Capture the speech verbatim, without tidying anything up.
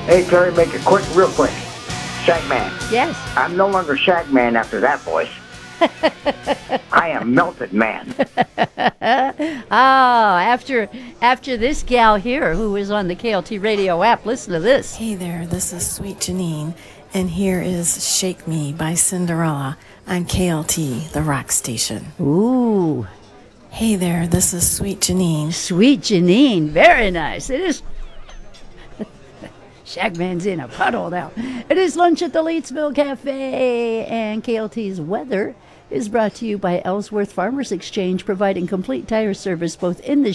Hey, Terry, make it quick, real quick. Shagman. Yes. I'm no longer Shagman after that voice. I am Melted Man. Oh, after after this gal here who is on the K L T radio app, listen to this. Hey there, this is Sweet Janine, and here is Shake Me by Cinderella on K L T, the rock station. Ooh. Hey there, this is Sweet Janine. Sweet Janine. Very nice. It is... Shagman's in a puddle now. It is lunch at the Leedsville Cafe, and K L T's weather is brought to you by Ellsworth Farmers Exchange, providing complete tire service both in the